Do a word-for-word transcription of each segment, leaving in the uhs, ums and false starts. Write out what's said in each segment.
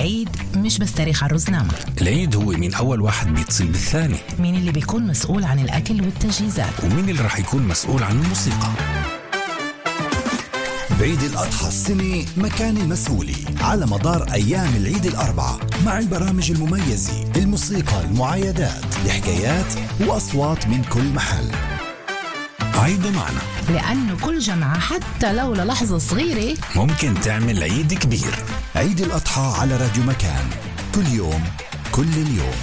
العيد مش بس تاريخ عروسنامة. العيد هو مين أول واحد بيتصل بالثاني، مين اللي بيكون مسؤول عن الأكل والتجهيزات، ومين اللي رح يكون مسؤول عن الموسيقى. بعيد الأضحى السنة مكان المسؤولي على مدار أيام العيد الأربعة، مع البرامج المميزة، الموسيقى، المعايدات، الحكايات وأصوات من كل محل. عيدوا معنا، لأنه كل جمعة حتى لو للحظة صغيرة ممكن تعمل عيد كبير. عيد الأضحى على راديو مكان، كل يوم كل اليوم.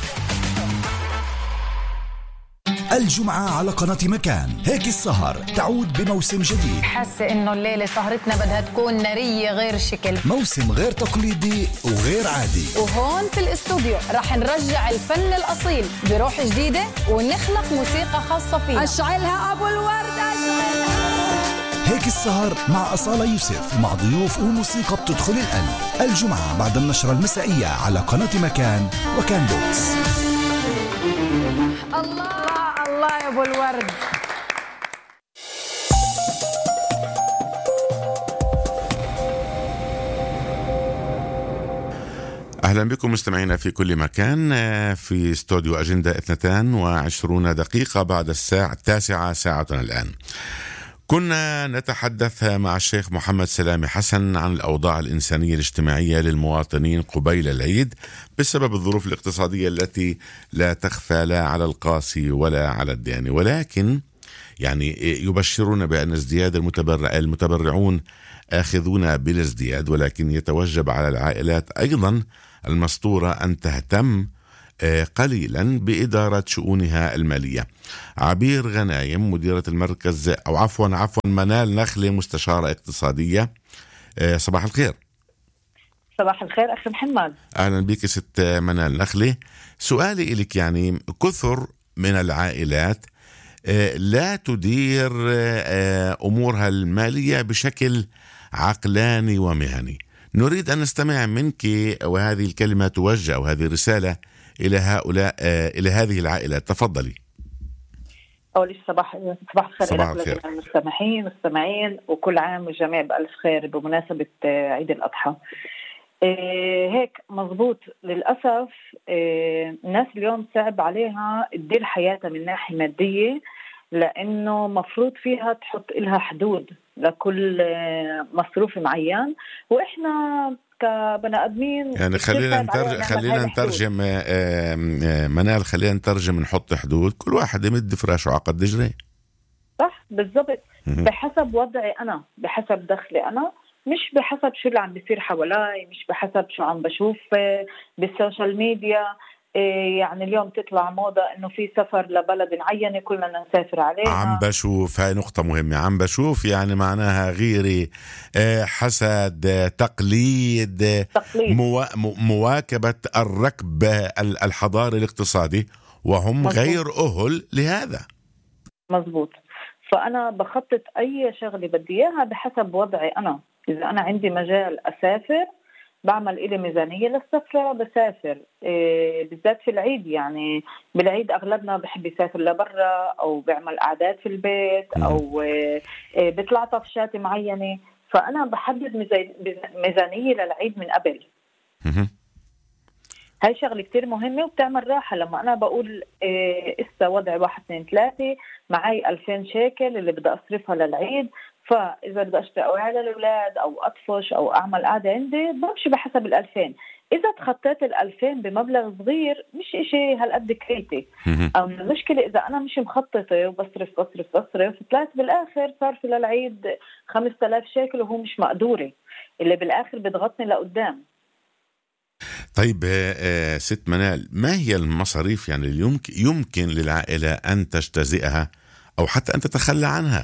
الجمعة على قناة مكان، هيك السهر تعود بموسم جديد. حاسة إنه الليلة سهرتنا بدها تكون نارية غير شكل، موسم غير تقليدي وغير عادي. وهون في الاستوديو رح نرجع الفن الأصيل بروح جديدة ونخلق موسيقى خاصة فيها. أشعلها أبو الورد، أشعلها. هيك السهر مع أصالة يوسف، مع ضيوف وموسيقى بتدخل القلب. الجمعة بعد النشرة المسائية على قناة مكان وكان بوكس. الله الله يا أبو الورد. أهلا بكم مستمعينا في كل مكان في استوديو أجندة اثنتان وعشرون دقيقة بعد الساعة التاسعة ساعتنا الآن. كنا نتحدث مع الشيخ محمد سلامي حسن عن الأوضاع الإنسانية الاجتماعية للمواطنين قبيل العيد بسبب الظروف الاقتصادية التي لا تخفى لا على القاسي ولا على الداني، ولكن يعني يبشرون بأن ازدياد المتبرع المتبرعون آخذون بالازدياد، ولكن يتوجب على العائلات أيضا المستورة أن تهتم قليلا بإدارة شؤونها المالية. عبير غنايم مديرة المركز أو عفوا عفوا منال نخلة مستشارة اقتصادية، صباح الخير. صباح الخير أخي محمد. أهلا بك ست منال نخلة. سؤالي إليك، يعني كثر من العائلات لا تدير أمورها المالية بشكل عقلاني ومهني، نريد أن نستمع منك وهذه الكلمة توجه أو هذه الرسالة إلى هؤلاء إلى هذه العائلات. تفضلي. أول صباح صباح الخير صباح لك الخير. المستمعين والمستمعين، وكل عام والجميع بألف خير بمناسبة عيد الأضحى. هيك مضبوط. للأسف الناس اليوم صعب عليها تدير حياتها من ناحية مادية، لأنه مفروض فيها تحط إلها حدود لكل مصروف معين، وإحنا كبني آدمين يعني خلينا نترجم خلينا نترجم منال خلينا نترجم نحط حدود، كل واحد يمد فراشه على قد رجليه. صح بالضبط، بحسب وضعي أنا، بحسب دخلي أنا، مش بحسب شو اللي عم بيصير حوالي، مش بحسب شو عم بشوف بالسوشيال ميديا. يعني اليوم تطلع موضة إنه في سفر لبلد معينة كلنا نسافر عليها. عم بشوف، هاي نقطة مهمة، عم بشوف يعني معناها غيري، حسد، تقليد, تقليد. موا... مواكبة الركب الحضاري الاقتصادي، وهم مزبوط. غير أهل لهذا. مزبوط. فأنا بخطط أي شغلة بدي إياها بحسب وضعي أنا. إذا أنا عندي مجال أسافر بعمل إلي ميزانية للسفرة بسافر، إيه بالذات في العيد. يعني بالعيد أغلبنا بحب يسافر لبرا أو بيعمل أعداد في البيت أو إيه بيطلع طفشات معينة، فأنا بحدد ميزانية للعيد من قبل. هاي شغلة كتير مهمة وبتعمل راحة. لما أنا بقول إيه إسا وضع واحد اثنين ثلاثة معي ألفين شيكل اللي بدي أصرفها للعيد، فإذا بدي أشتري أوعية للأولاد أو أطفش أو أعمل قعدة عندي بمشي بحسب الألفين. إذا تخطيت الألفين بمبلغ صغير مش إشي هالقد كريتي. أو المشكلة إذا أنا مش مخططة وبصرف بصرف بصرف طلعت بالآخر صار في للعيد خمسة آلاف شيكل وهو مش مقدوري، اللي بالآخر بضغطني لقدام. طيب ست منال، ما هي المصاريف يعني يمكن يمكن للعائلة أن تجتزئها أو حتى أن تتخلى عنها؟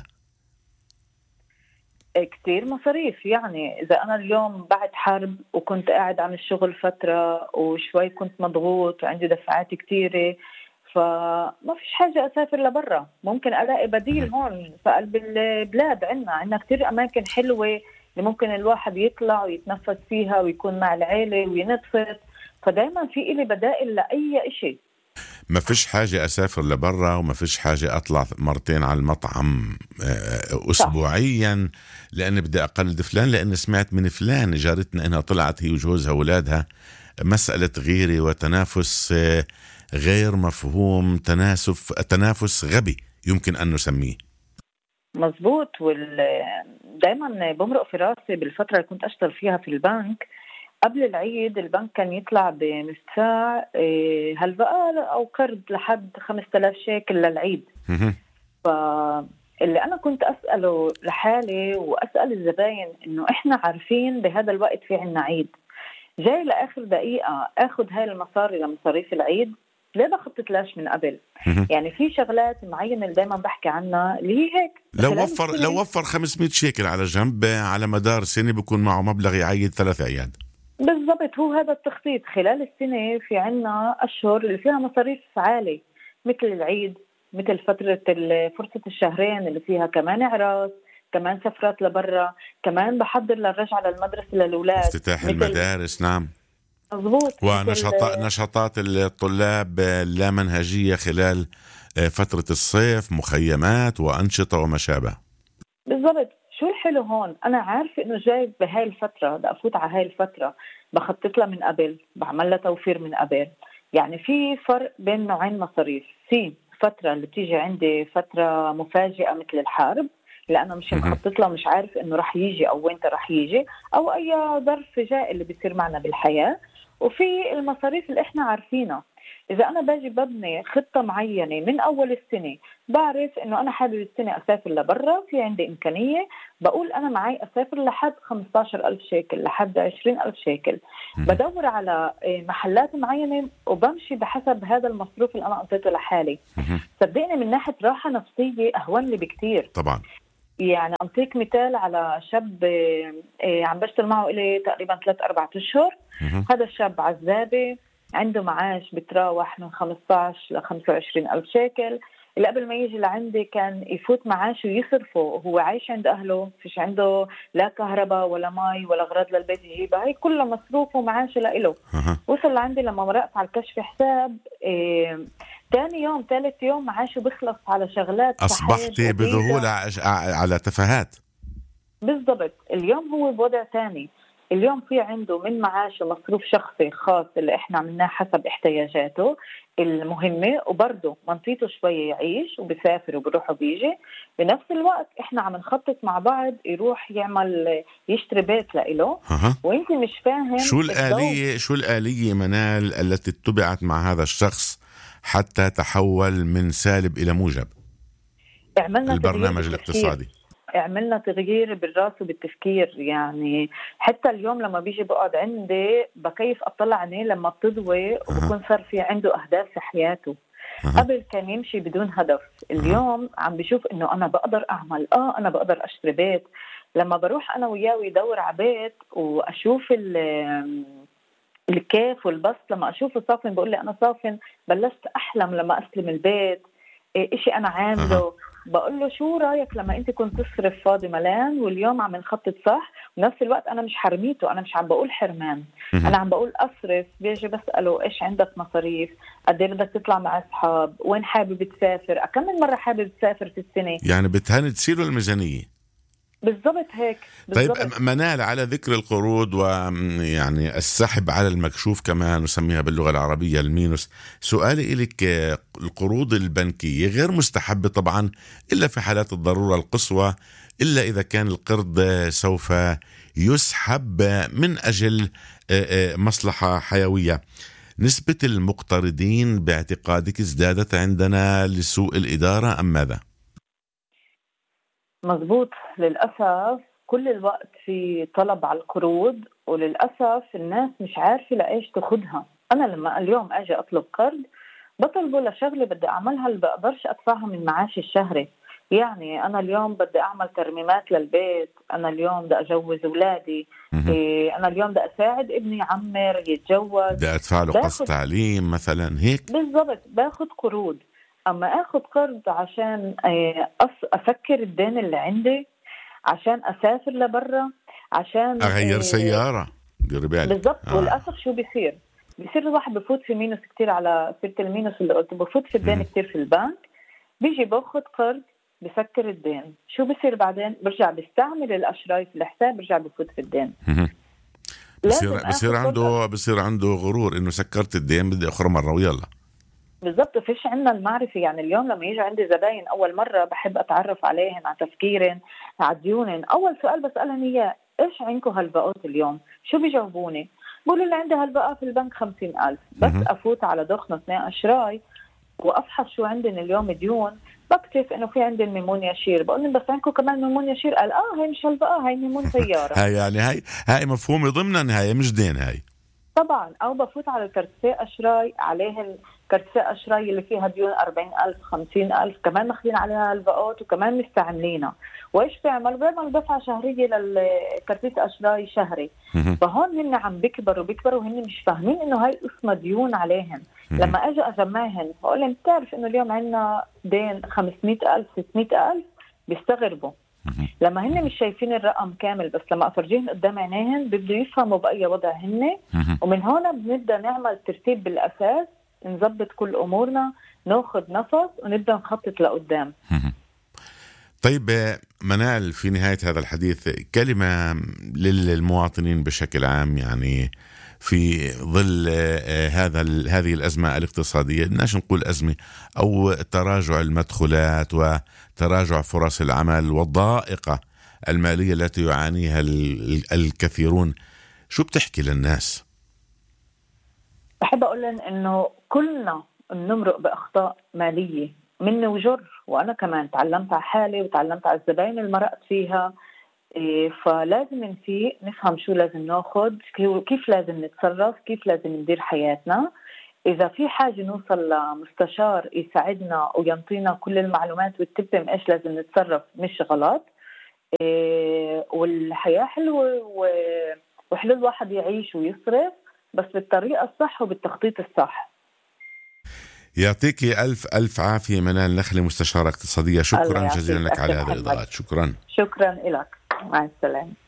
كتير مصاريف. يعني إذا أنا اليوم بعد حرب وكنت قاعد عن الشغل فترة وشوي كنت مضغوط وعندي دفعات كتيرة، فما فيش حاجة أسافر لبرا، ممكن ألاقي بديل هون في قلب البلاد. عنا عنا كتير أماكن حلوة اللي ممكن الواحد يطلع ويتنفس فيها ويكون مع العيلة وينطفت. فدايما في إلي بدائل لأي إشي. ما فيش حاجة أسافر لبرا وما فيش حاجة أطلع مرتين على المطعم أسبوعيا لأن بدي أقلد فلان، لأن سمعت من فلان جارتنا أنها طلعت هي وجوزها وولادها مسألة غيرة وتنافس غير مفهوم، تناسف تنافس غبي يمكن أن نسميه. مزبوط. ودايما بمرق في راسي بالفترة اللي كنت أشتغل فيها في البنك قبل العيد، البنك كان يطلع بمدفع هالبقى أو قرض لحد خمسة آلاف شيكل للعيد. فاللي أنا كنت أسأله لحالي وأسأل الزباين إنه إحنا عارفين بهذا الوقت في عنا عيد، جاي لآخر دقيقة أخذ هاي المصاري لمصاريف العيد، ليه ما خطتلاش من قبل؟ يعني في شغلات معينة اللي دايما بحكي عنها اللي هي هيك. لو وفر لو وفر خمسمية شيكل على جنب على مدار سنة بيكون معه مبلغ يعيد ثلاث أعياد. بالضبط، هو هذا التخطيط. خلال السنة في عنا أشهر اللي فيها مصاريف عالية مثل العيد، مثل فترة فرصة الشهرين اللي فيها كمان إعراس، كمان سفرات لبرا، كمان بحضر للرجعة للمدرسة للأولاد، افتتاح المدارس. نعم مظبوط. ونشاطات نشاطات الطلاب اللامنهجية خلال فترة الصيف، مخيمات وأنشطة وما شابه. بالضبط. شو الحلو هون؟ أنا عارفة إنه جاي بهاي الفترة، بدي أفوت على هاي الفترة، بخطط لها من قبل، بعمل لها توفير من قبل. يعني في فرق بين نوعين مصاريف، في فترة اللي بتيجي عندي فترة مفاجئة مثل الحرب اللي أنا مش مخطط لها، مش عارف إنه رح يجي أو وين رح يجي، أو أي ظرف جاء اللي بيصير معنا بالحياة. وفي المصاريف اللي إحنا عارفينها. إذا أنا باجي ببني خطة معينة من أول السنة، بعرف إنه أنا حابب السنة أسافر لبرا، في عندي إمكانية، بقول أنا معي أسافر لحد خمسة عشر ألف شيكل لحد عشرين ألف شيكل، بدور على محلات معينة وبمشي بحسب هذا المصروف اللي أنا أعطيته لحالي. صدقني من ناحية راحة نفسية أهون لي بكتير. طبعا. يعني أعطيك مثال على شاب عم بشتغل معه إلي تقريبا ثلاث أربعة أشهر. هذا الشاب عزابي، عنده معاش بتراوح من خمسة عشر لخمسة وعشرين ألف شيكل. اللي قبل ما يجي لعندي كان يفوت معاش ويصرفه، هو عايش عند أهله، فيش عنده لا كهرباء ولا ماي ولا أغراض للبيت يجيبها، هي كلها مصروفه ومعاشه لإله. وصل لعندي لما مرقت على الكشف حساب إيه تاني يوم ثالث يوم معاشه بيخلص على شغلات. أصبحتي بذهول على تفاهات. بالضبط. اليوم هو بوضع ثاني، اليوم في عنده من معاشه مصروف شخصي خاص اللي احنا عملناه حسب احتياجاته المهمة، وبرضه منطيته شوية يعيش وبسافر وبروح وبيجي. بنفس الوقت احنا عم نخطط مع بعض يروح يعمل يشتري بيت لإله. وانت مش فاهم شو الآلية شو الآلية منال التي اتبعت مع هذا الشخص حتى تحول من سالب إلى موجب؟ عملنا البرنامج الاقتصادي، عملنا تغيير بالراس وبالتفكير. يعني حتى اليوم لما بيجي بقعد عندي بكيف أطلع عليه لما بتضوي وبكون صار في عنده أهداف في حياته. أه. قبل كان يمشي بدون هدف، اليوم عم بيشوف إنه أنا بقدر أعمل، آه أنا بقدر أشتري بيت. لما بروح أنا وياه ويدور على بيت وأشوف الكيف والبسط، لما أشوفه صافن بقول لي أنا صافن بلشت أحلم لما أستلم البيت، إشي أنا عامله. أه. بقول له شو رأيك لما أنت كنت تصرف فاضي ملان واليوم عم نخطط صح؟ ونفس الوقت أنا مش حرميته، أنا مش عم بقول حرمان، أنا عم بقول أصرف. بيجي بسأله إيش عندك مصاريف، قد إيه بدك تطلع مع أصحاب، وين حابب تسافر، أكمل مرة حابب تسافر في السنة. يعني بتهاني تسيله الميزانية. بالضبط هيك. بالزبط. طيب منال، على ذكر القروض ويعني السحب على المكشوف كما نسميها باللغة العربية المينوس، سؤالي إليك، القروض البنكية غير مستحبة طبعا إلا في حالات الضرورة القصوى، إلا إذا كان القرض سوف يسحب من أجل مصلحة حيوية. نسبة المقترضين باعتقادك ازدادت عندنا لسوء الإدارة أم ماذا؟ مزبوط. للأسف كل الوقت في طلب على القروض، وللأسف الناس مش عارفة لإيش تاخدها. أنا لما اليوم أجي أطلب قرض بطلبه لشغلة بدي أعملها اللي بقدرش أدفعها من معاشي الشهري. يعني أنا اليوم بدي أعمل ترميمات للبيت، أنا اليوم بدي أجوز أولادي، إيه أنا اليوم بدي أساعد ابني يعمر يتجوز، بدي أدفع له قسط تعليم مثلا هيك. بالضبط، باخد قروض. أما أخذ قرض عشان أفكر الدين اللي عندي، عشان أسافر لبرا، عشان أغير سيارة. بالضبط. آه. والأسف شو بيصير بيصير الواحد بفوت في مينوس كتير، على سيرة المينوس اللي قلت بفوت في الدين كتير في البنك. بيجي باخد قرض بسكر الدين، شو بيصير بعدين؟ برجع بستعمل الأشراي في الحساب، برجع بفوت في الدين. بصير بصير عنده بصير عنده غرور انه سكرت الدين بدي اخر مره ويلا. بالضبط، فيش عندنا المعرفة. يعني اليوم لما يجي عندي زباين أول مرة بحب أتعرف عليهن، على تفكيرن، على ديونن. أول سؤال بسألهم إياه إيش عندكم هالبقات اليوم؟ شو بيجاوبوني؟ بقولوا اللي عندي هالبقى في البنك خمسين ألف. بس أفوت على دخنة اثنين أشراي وأفحص شو عندن اليوم ديون، بكتشف إنه في عندن ميمون يشير. بقول لهم بس عندكم كمان ميمون يشير؟ قال آه هاي مش هالبقى، هاي ميمون سيارة. هاي يعني هاي هاي مفهومة ضمنا، هاي مش دين هاي طبعا. أو بفوت على الكرتسي أشراي، عليهن كرتسي أشراي اللي فيها ديون أربعين ألف خمسين ألف، كمان ماخذين عليها البقات وكمان مستعملينها. وإيش بيعمل؟ بيعمل دفعة شهرية للكرتسي أشراي شهري. فهون هن عم بيكبروا بيكبروا وهن مش فاهمين إنه هاي اسمها ديون عليهم. لما أجي أجمعهن بقول لهم بتعرف إنه اليوم عنا دين خمسمية ألف ستمية ألف، بيستغربوا. لما هن مش شايفين الرقم كامل، بس لما أفرجيهن قدام عينيهن بيبدوا يفهموا بأي وضع هن. ومن هنا بنبدأ نعمل ترتيب بالأساس، نظبط كل أمورنا، ناخد نفس ونبدأ نخطط لقدام. طيب منال، في نهاية هذا الحديث كلمة للمواطنين بشكل عام، يعني في ظل هذا هذه الأزمة الاقتصادية، بدناش نقول أزمة، أو تراجع المدخولات وتراجع فرص العمل والضائقة المالية التي يعانيها الكثيرون، شو بتحكي للناس؟ بحب أقول لهم إنه كلنا بنمرق بأخطاء مالية مني وجر، وأنا كمان تعلمت على حالي وتعلمت على الزباين اللي مرقت فيها. إيه، فلازم نفيق نفهم شو لازم ناخد، كيف لازم نتصرف، كيف لازم ندير حياتنا. إذا في حاجة نوصل لمستشار يساعدنا وينطينا كل المعلومات ويتبم إيش لازم نتصرف، مش غلط. إيه، والحياة حلوة وحلو الواحد يعيش ويصرف، بس بالطريقة الصح وبالتخطيط الصح. يعطيكي ألف ألف عافية منال نخلة، مستشارة اقتصادية. شكرا جزيلا لك على هذه الإضاءات. شكرا شكرا لك، مع السلامة.